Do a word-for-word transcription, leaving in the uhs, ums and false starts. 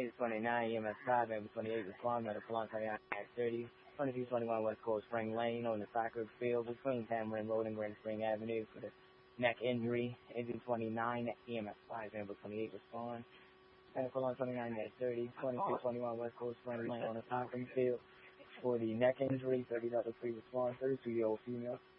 eight twenty-nine, E M S five, Ambulance twenty-eight, respond, medical line twenty-nine at thirty, twenty-two twenty-one West Coast Spring Lane on the soccer field between Tamarind Road and Grand Spring Avenue for the neck injury. Engine twenty-nine, E M S five, Ambulance twenty-eight, respond, medical line twenty-nine at thirty, twenty-two twenty-one West Coast Spring Lane on the soccer field for the neck injury. thirty level three respond, thirty-two year old female.